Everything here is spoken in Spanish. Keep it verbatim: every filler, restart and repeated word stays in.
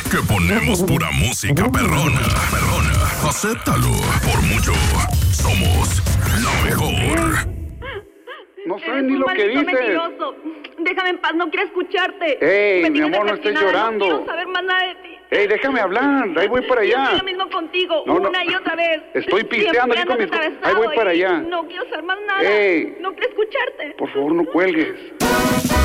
que ponemos pura música perrona. Perrona, acéptalo. Por mucho, somos la mejor. No sabes ni lo que dices. Mentiroso. Déjame en paz, no quiero escucharte. Ey, mi amor, no estés llorando. No quiero saber más nada de ti. Ey, déjame hablar, ahí voy para allá. Yo lo mismo contigo, no, no. una y otra vez. Estoy pisteando aquí con mis... Ahí voy para allá. No quiero saber más nada. Ey. No quiero escucharte. Por favor, no cuelgues.